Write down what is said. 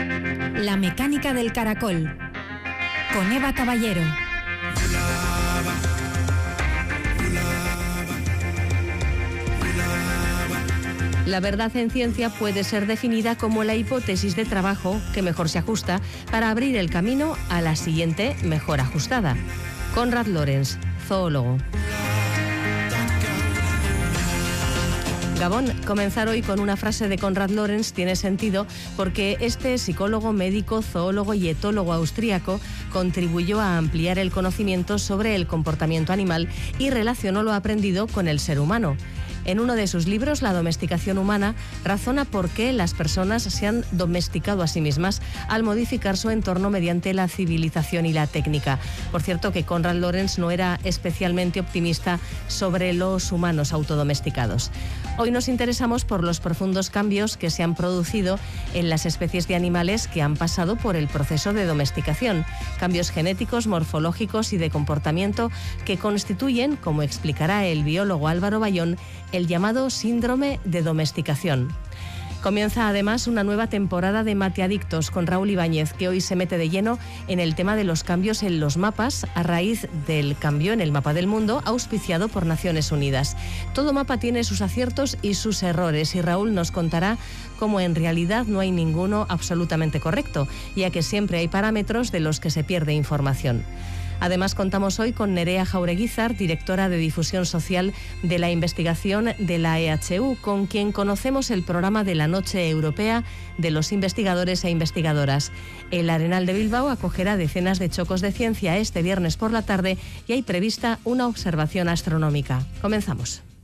La mecánica del caracol, con Eva Caballero. La verdad en ciencia puede ser definida como la hipótesis de trabajo que mejor se ajusta para abrir el camino a la siguiente mejor ajustada. Konrad Lorenz, zoólogo. Gabón, comenzar hoy con una frase de Konrad Lorenz tiene sentido porque este psicólogo, médico, zoólogo y etólogo austríaco contribuyó a ampliar el conocimiento sobre el comportamiento animal y relacionó lo aprendido con el ser humano. En uno de sus libros, La domesticación humana, razona por qué las personas se han domesticado a sí mismas al modificar su entorno mediante la civilización y la técnica. Por cierto, que Konrad Lorenz no era especialmente optimista sobre los humanos autodomesticados. Hoy nos interesamos por los profundos cambios que se han producido en las especies de animales que han pasado por el proceso de domesticación. Cambios genéticos, morfológicos y de comportamiento que constituyen, como explicará el biólogo Álvaro Bayón, el llamado síndrome de domesticación. Comienza además una nueva temporada de Mateadictos con Raúl Ibáñez, que hoy se mete de lleno en el tema de los cambios en los mapas a raíz del cambio en el mapa del mundo auspiciado por Naciones Unidas. Todo mapa tiene sus aciertos y sus errores y Raúl nos contará cómo en realidad no hay ninguno absolutamente correcto, ya que siempre hay parámetros de los que se pierde información. Además, contamos hoy con Nerea Jaureguizar, directora de difusión social de la investigación de la EHU, con quien conocemos el programa de la Noche Europea de los Investigadores e Investigadoras. El Arenal de Bilbao acogerá decenas de chocos de ciencia este viernes por la tarde y hay prevista una observación astronómica. Comenzamos.